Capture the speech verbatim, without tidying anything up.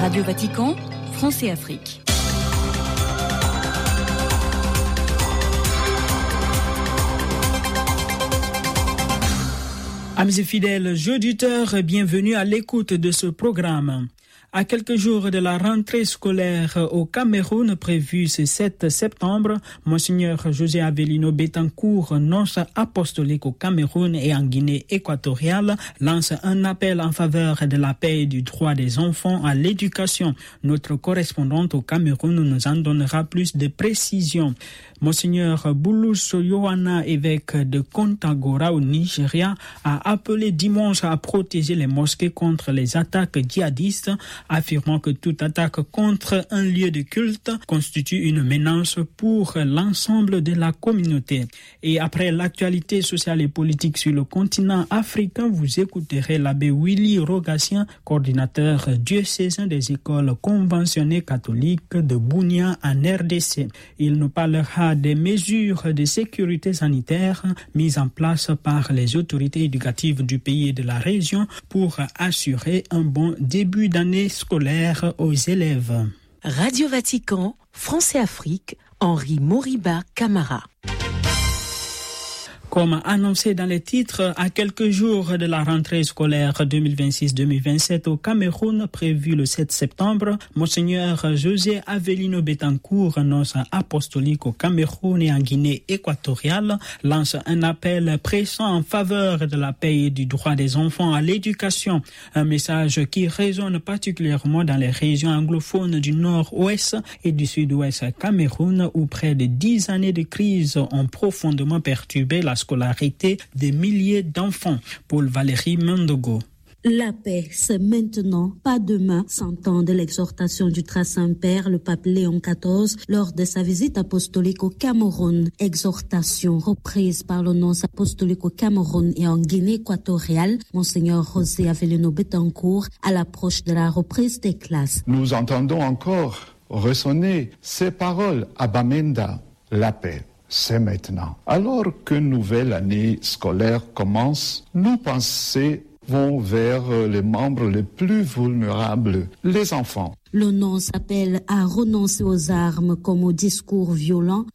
Radio Vatican, France et Afrique. Amis et fidèles auditeurs, bienvenue à l'écoute de ce programme. À quelques jours de la rentrée scolaire au Cameroun prévue ce sept septembre, Monseigneur José Avelino Betancourt, nonce apostolique au Cameroun et en Guinée équatoriale, lance un appel en faveur de la paix et du droit des enfants à l'éducation. Notre correspondante au Cameroun nous en donnera plus de précisions. Monseigneur Bulus Yohana, évêque de Kontagora au Nigeria, a appelé dimanche à protéger les mosquées contre les attaques djihadistes, affirmant que toute attaque contre un lieu de culte constitue une menace pour l'ensemble de la communauté. Et après l'actualité sociale et politique sur le continent africain, vous écouterez l'abbé Willy Rogatien, coordinateur diocésain des écoles conventionnées catholiques de Bunia en R D C. Il nous parlera des mesures de sécurité sanitaire mises en place par les autorités éducatives du pays et de la région pour assurer un bon début d'année scolaire aux élèves. Radio Vatican, France et Afrique, Henri Moriba Camara. Comme annoncé dans les titres, à quelques jours de la rentrée scolaire deux mille vingt-six deux mille vingt-sept au Cameroun, prévue le sept septembre, Monseigneur José Avelino Betancourt, nonce apostolique au Cameroun et en Guinée équatoriale, lance un appel pressant en faveur de la paix et du droit des enfants à l'éducation. Un message qui résonne particulièrement dans les régions anglophones du nord-ouest et du sud-ouest Cameroun, où près de dix années de crise ont profondément perturbé la scolarité des milliers d'enfants. Paul Valéry Mendogo. La paix, c'est maintenant, pas demain, s'entend de l'exhortation du très Saint-Père, le pape Léon quatorze, lors de sa visite apostolique au Cameroun. Exhortation reprise par le nonce apostolique au Cameroun et en Guinée équatoriale, Monseigneur José Avelino Betancourt, à l'approche de la reprise des classes. Nous entendons encore résonner ces paroles à Bamenda, la paix. C'est maintenant. Alors qu'une nouvelle année scolaire commence, nos pensées vont vers les membres les plus vulnérables, les enfants. Le nonce appelle à renoncer aux armes comme aux discours violents